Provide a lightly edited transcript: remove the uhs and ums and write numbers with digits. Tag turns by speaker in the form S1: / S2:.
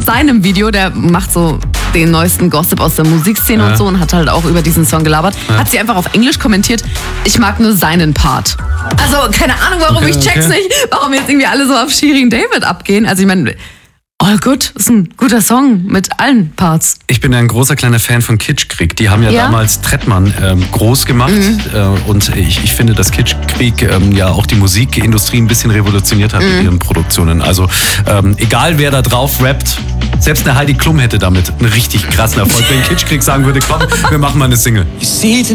S1: seinem Video, der macht so den neuesten Gossip aus der Musikszene und so und hat halt auch über diesen Song gelabert, hat sie einfach auf Englisch kommentiert, ich mag nur seinen Part. Also keine Ahnung warum, ich check's nicht, warum jetzt irgendwie alle so auf Shirin David abgehen. Also ich meine, All Good ist ein guter Song mit allen Parts.
S2: Ich bin ein großer kleiner Fan von Kitschkrieg. Die haben ja damals Trettmann groß gemacht. Und ich finde, dass Kitschkrieg ja auch die Musikindustrie ein bisschen revolutioniert hat mit ihren Produktionen. Also egal wer da drauf rappt, selbst eine Heidi Klum hätte damit einen richtig krassen Erfolg, wenn Kitschkrieg sagen würde, komm, wir machen mal eine Single.